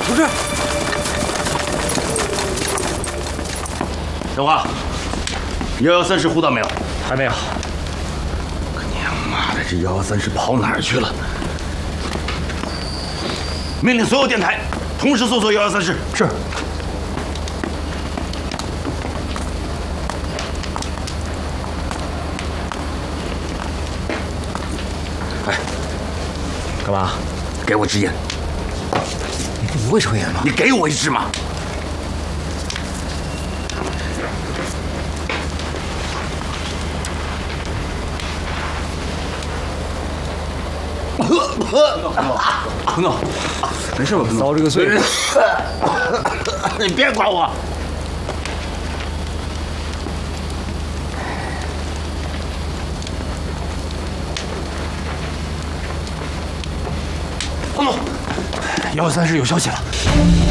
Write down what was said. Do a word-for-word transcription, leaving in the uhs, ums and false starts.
同志， 小华，幺幺三师呼到没有？ 还没有。 可娘妈的，这幺幺三师跑哪儿去了？命令所有电台同时搜索幺幺三师。 是。 哎， 干嘛？ 给我支烟。 你不会抽烟吗？ 你给我一支嘛。 彭总，没事吧？彭总，遭这个罪。 你别管我。彭总，幺幺三室有消息了。